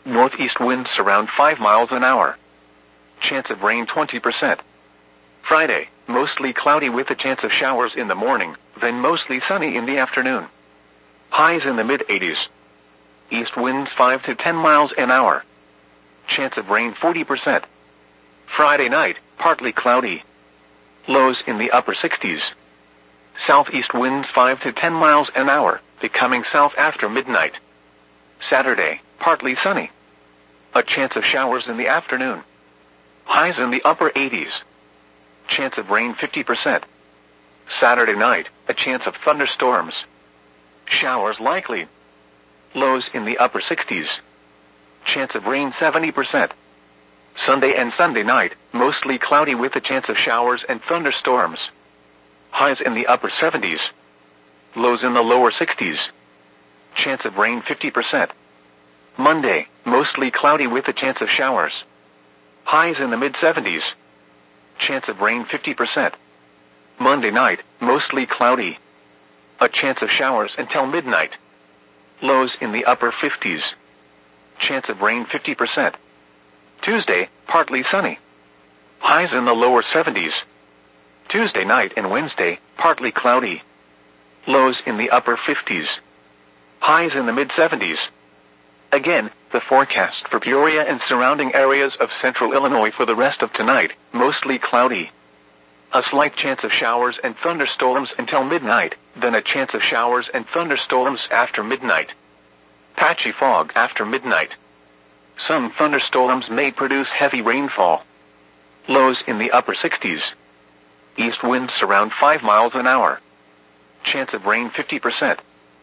Northeast winds around 5 miles an hour. Chance of rain 20%. Friday, mostly cloudy with a chance of showers in the morning, then mostly sunny in the afternoon. Highs in the mid-80s. East winds 5 to 10 miles an hour. Chance of rain 40%. Friday night, partly cloudy. Lows in the upper 60s. Southeast winds 5 to 10 miles an hour, becoming south after midnight. Saturday, partly sunny. A chance of showers in the afternoon. Highs in the upper 80s. Chance of rain 50%. Saturday night, a chance of thunderstorms. Showers likely. Lows in the upper 60s. Chance of rain 70%. Sunday and Sunday night, mostly cloudy with a chance of showers and thunderstorms. Highs in the upper 70s. Lows in the lower 60s. Chance of rain 50%. Monday, mostly cloudy with a chance of showers. Highs in the mid-70s. Chance of rain 50%. Monday night, mostly cloudy. A chance of showers until midnight. Lows in the upper 50s. Chance of rain 50%. Tuesday, partly sunny. Highs in the lower 70s. Tuesday night and Wednesday, partly cloudy. Lows in the upper 50s. Highs in the mid-70s. Again, the forecast for Peoria and surrounding areas of central Illinois for the rest of tonight, mostly cloudy. A slight chance of showers and thunderstorms until midnight, then a chance of showers and thunderstorms after midnight. Patchy fog after midnight. Some thunderstorms may produce heavy rainfall. Lows in the upper 60s. East winds around 5 miles an hour. Chance of rain 50%.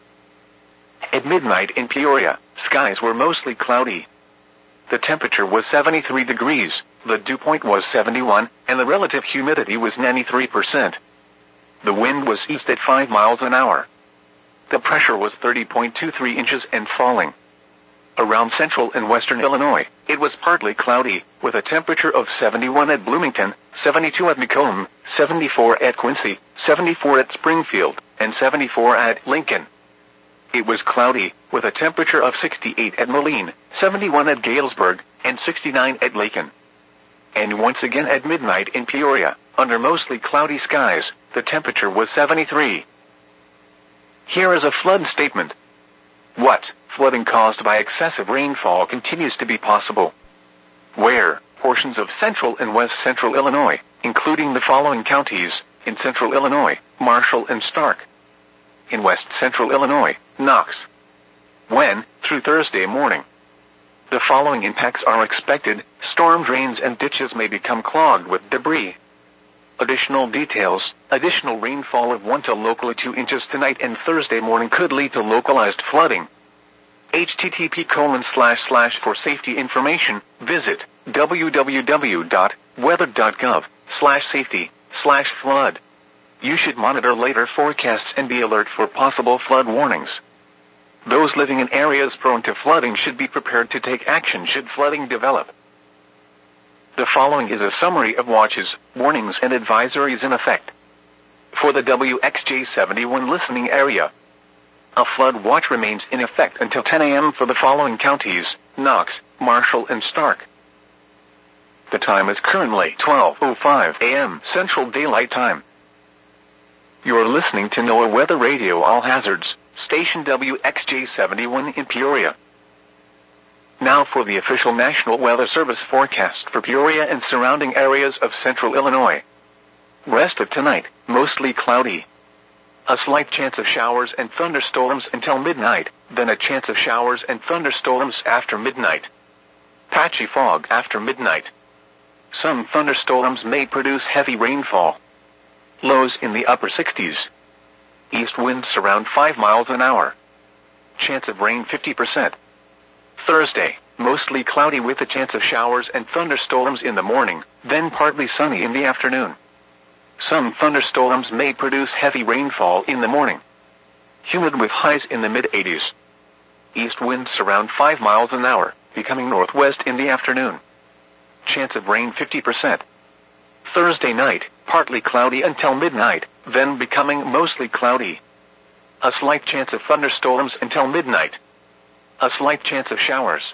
At midnight in Peoria, skies were mostly cloudy. The temperature was 73 degrees, the dew point was 71, and the relative humidity was 93%. The wind was east at 5 miles an hour. The pressure was 30.23 inches and falling. Around central and western Illinois, it was partly cloudy, with a temperature of 71 at Bloomington, 72 at Macomb, 74 at Quincy, 74 at Springfield, and 74 at Lincoln. It was cloudy, with a temperature of 68 at Moline, 71 at Galesburg, and 69 at Lakin. And once again at midnight in Peoria, under mostly cloudy skies, the temperature was 73. Here is a flood statement. What? Flooding caused by excessive rainfall continues to be possible. Where? Portions of central and west central Illinois, including the following counties, in central Illinois, Marshall and Stark. In west central Illinois, Knox. When? Through Thursday morning. The following impacts are expected. Storm drains and ditches may become clogged with debris. Additional details. Additional rainfall of 1 to locally 2 inches tonight and Thursday morning could lead to localized flooding. http:// for safety information, visit www.weather.gov/safety/flood. You should monitor later forecasts and be alert for possible flood warnings. Those living in areas prone to flooding should be prepared to take action should flooding develop. The following is a summary of watches, warnings, and advisories in effect. For the WXJ71 listening area, a flood watch remains in effect until 10 a.m. for the following counties, Knox, Marshall, and Stark. The time is currently 12:05 a.m. Central Daylight Time. You're listening to NOAA Weather Radio All Hazards, station WXJ71 in Peoria. Now for the official National Weather Service forecast for Peoria and surrounding areas of central Illinois. Rest of tonight, mostly cloudy. A slight chance of showers and thunderstorms until midnight, then a chance of showers and thunderstorms after midnight. Patchy fog after midnight. Some thunderstorms may produce heavy rainfall. Lows in the upper 60s. East winds around 5 miles an hour. Chance of rain 50%. Thursday, mostly cloudy with a chance of showers and thunderstorms in the morning, then partly sunny in the afternoon. Some thunderstorms may produce heavy rainfall in the morning. Humid with highs in the mid-80s. East winds around 5 miles an hour, becoming northwest in the afternoon. Chance of rain 50%. Thursday night, partly cloudy until midnight, then becoming mostly cloudy. A slight chance of thunderstorms until midnight. A slight chance of showers.